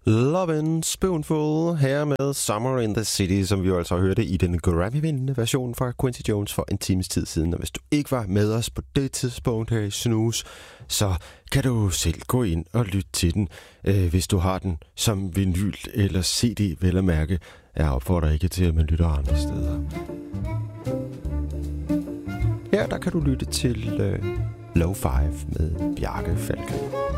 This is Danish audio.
Lovin' Spoonful her med Summer in the City, som vi jo altså hørte i den Grammy-vindende version fra Quincy Jones for en times tid siden. Og hvis du ikke var med os på det tidspunkt her i Snooze, så kan du selv gå ind og lytte til den, hvis du har den som vinyl eller CD, vel at mærke. Jeg opfordrer ikke til, at man lytter andre steder. Her der kan du lytte til Low 5 med Bjarke Falke.